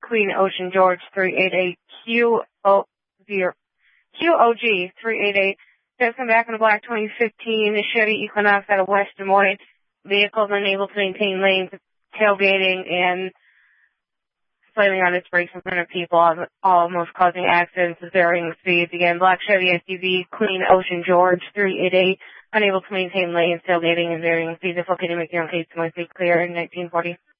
Queen Ocean George 388 QOG 388. Just come back in a black 2015 Chevy Equinox out of West Des Moines. Vehicles unable to maintain lanes, tailgating, and slamming on its brakes in front of people, almost causing accidents with varying speeds. Again, black Chevy SUV, Queen Ocean George 388, unable to maintain lanes, tailgating, and varying speeds. If located, make your own case to my clear in 1940.